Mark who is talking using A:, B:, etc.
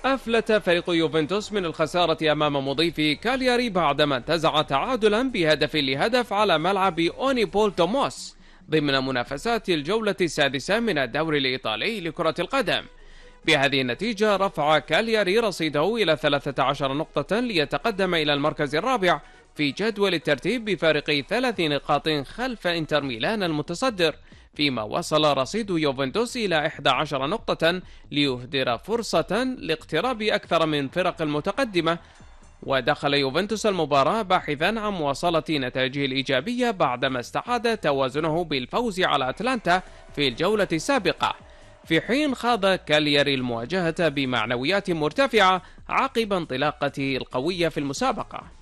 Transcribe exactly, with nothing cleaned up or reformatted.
A: أفلت فريق يوفنتوس من الخسارة أمام مضيفي كالياري بعدما انتزع تعادلا بهدف لهدف على ملعب أونيبول توماس ضمن منافسات الجولة السادسة من الدوري الإيطالي لكرة القدم. بهذه النتيجة رفع كالياري رصيده إلى ثلاثة عشر نقطة ليتقدم إلى المركز الرابع في جدول الترتيب بفارق ثلاث نقاط خلف إنتر ميلان المتصدر، فيما وصل رصيد يوفنتوس إلى إحدى عشرة نقطة ليهدر فرصة لاقتراب أكثر من فرق المتقدمة. ودخل يوفنتوس المباراة باحثا عن مواصلة نتائجه الإيجابية بعدما استعاد توازنه بالفوز على أتلانتا في الجولة السابقة، في حين خاض كالياري المواجهة بمعنويات مرتفعة عقب انطلاقته القوية في المسابقة.